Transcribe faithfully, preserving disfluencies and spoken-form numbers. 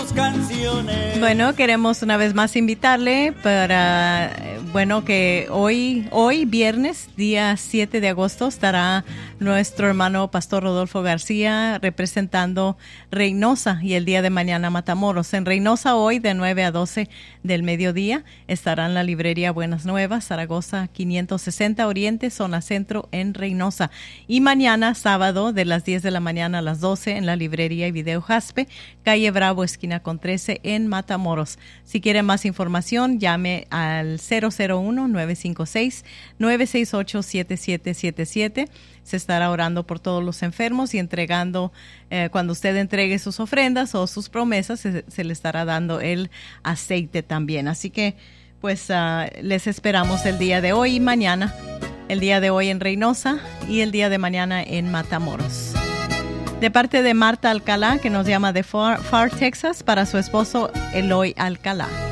sus canciones. Bueno, queremos una vez más invitarle para, bueno, que hoy, hoy viernes, día siete de agosto, estará nuestro hermano Pastor Rodolfo García representando Reynosa y el día de mañana Matamoros. En Reynosa hoy de nueve a doce del mediodía estará en la librería Buenas Nuevas, Zaragoza quinientos sesenta Oriente, zona centro en Reynosa. Y mañana sábado de las diez de la mañana a las doce en la librería y video Jaspe, calle Bravo, esquina con trece en Matamoros. Si quiere más información, llame al cero cero uno, nueve cinco seis, nueve seis ocho, siete siete siete siete. Se estará orando por todos los enfermos y entregando, eh, cuando usted entregue sus ofrendas o sus promesas, se, se le estará dando el aceite también. Así que, pues, uh, les esperamos el día de hoy y mañana. El día de hoy en Reynosa y el día de mañana en Matamoros. De parte de Marta Alcalá, que nos llama de Far, Far Texas, para su esposo Eloy Alcalá.